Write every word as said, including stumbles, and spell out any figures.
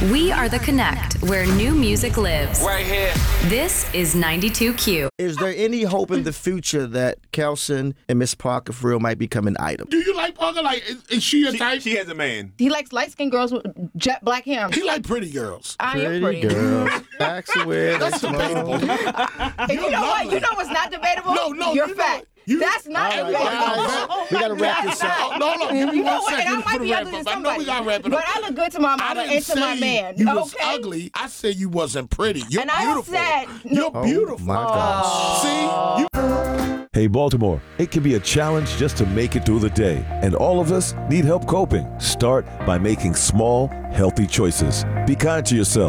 We are the Connect, where new music lives. Right here. This is ninety-two Q. Is there any hope in the future that Kelson and Miss Parker for real might become an item? Do you like Parker? Like, is, is she a She, type? she has a man. He likes light-skinned girls with jet black hair. He like pretty girls. I am Pretty pretty. girls, backs away. That's debatable. And you know what? You know what's not debatable? No, no, Your you know fact. what? You- That's not All right, debatable. guys, we gotta wrap this up. No, no, give me You know one what? And second I for might the be wrap ugly to up. I know somebody, we got to wrap it up. but I look good to my I mama didn't and to my say man. you was Okay? ugly. I said you wasn't pretty. You're And I beautiful. said- You're Oh, beautiful. my gosh. See? You Hey, Baltimore, it can be a challenge just to make it through the day, and all of us need help coping. Start by making small, healthy choices. Be kind to yourself.